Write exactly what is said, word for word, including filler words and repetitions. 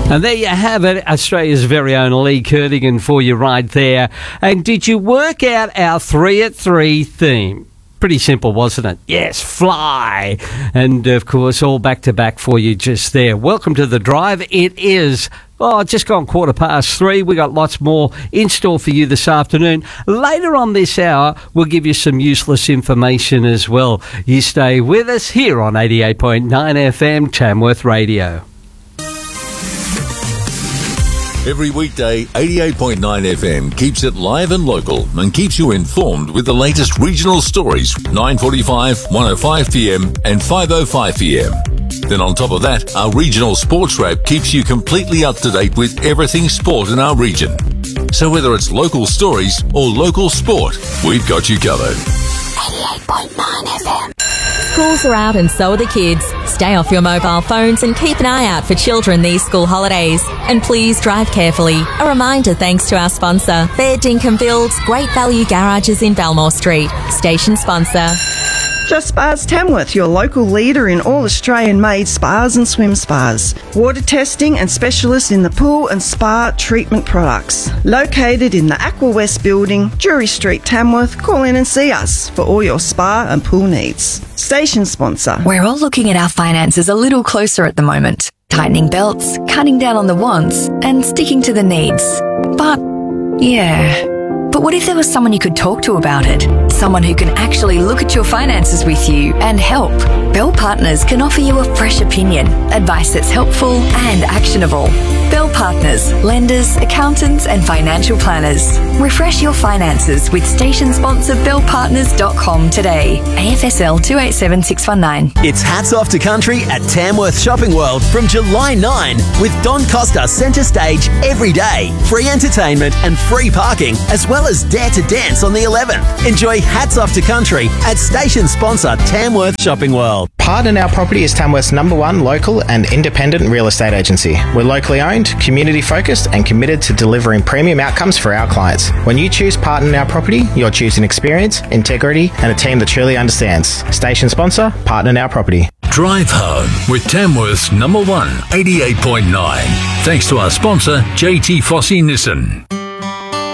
And there you have it, Australia's very own Lee Kernigan for you right there. And did you work out our three at three theme? Pretty simple, wasn't it? Yes, fly. And, of course, all back-to-back for you just there. Welcome to The Drive. It is, oh, just gone quarter past three. We got lots more in store for you this afternoon. Later on this hour, we'll give you some useless information as well. You stay with us here on eighty-eight point nine F M, Tamworth Radio. Every weekday, eighty-eight point nine F M keeps it live and local and keeps you informed with the latest regional stories, nine forty-five, one oh five p m and five oh five p m. Then on top of that, our regional sports wrap keeps you completely up to date with everything sport in our region. So whether it's local stories or local sport, we've got you covered. eighty-eight point nine F M. Schools are out and so are the kids. Stay off your mobile phones and keep an eye out for children these school holidays. And please drive carefully. A reminder thanks to our sponsor, Fair Dinkum Builds, Great Value Garages in Belmore Street. Station sponsor. Just Spas Tamworth, your local leader in all Australian-made spas and swim spas. Water testing and specialist in the pool and spa treatment products. Located in the Aqua West building, Drury Street, Tamworth. Call in and see us for all your spa and pool needs. Station sponsor. We're all looking at our finances a little closer at the moment. Tightening belts, cutting down on the wants, and sticking to the needs. But, yeah... But what if there was someone you could talk to about it? Someone who can actually look at your finances with you and help. Bell Partners can offer you a fresh opinion, advice that's helpful and actionable. Bell Partners, lenders, accountants and financial planners. Refresh your finances with station sponsor bell partners dot com today. A F S L two eight seven six one nine. It's Hats Off to Country at Tamworth Shopping World from July ninth with Don Costa centre stage every day. Free entertainment and free parking, as well as Dare to Dance on the eleventh. Enjoy Hats Off to Country at station sponsor Tamworth Shopping World. Partner Now Property is Tamworth's number one local and independent real estate agency. We're locally owned, community focused and committed to delivering premium outcomes for our clients. When you choose Partner Now Property, you're choosing experience, integrity and a team that truly understands. Station sponsor, Partner Now Property. Drive home with Tamworth's number one, eighty-eight point nine. Thanks to our sponsor, J T Fossey Nissan.